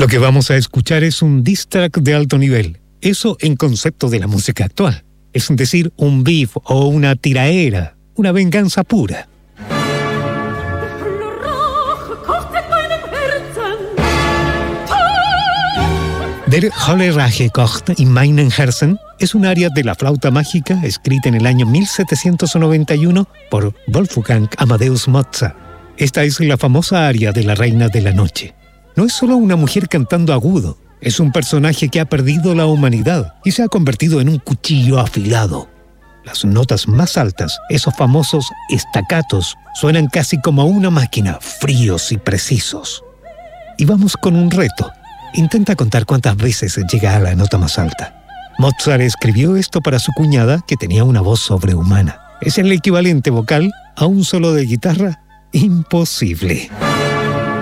Lo que vamos a escuchar es un diss track de alto nivel. Eso en concepto de la música actual. Es decir, un beef o una tiraera, una venganza pura. Der Holle Rache kocht in meinen Herzen es un aria de la flauta mágica escrita en el año 1791 por Wolfgang Amadeus Mozart. Esta es la famosa aria de la Reina de la Noche. No es solo una mujer cantando agudo, es un personaje que ha perdido la humanidad y se ha convertido en un cuchillo afilado. Las notas más altas, esos famosos staccatos, suenan casi como una máquina, fríos y precisos. Y vamos con un reto. Intenta contar cuántas veces llega a la nota más alta. Mozart escribió esto para su cuñada, que tenía una voz sobrehumana. Es el equivalente vocal a un solo de guitarra imposible.